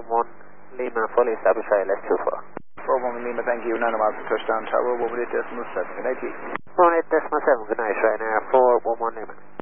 411 Lima, fully established ILS 24. 411 Lima, thank you. 9 miles to touchdown tower, 118.7. Good night to you. 118.7, good night, Ryanair 411 Lima.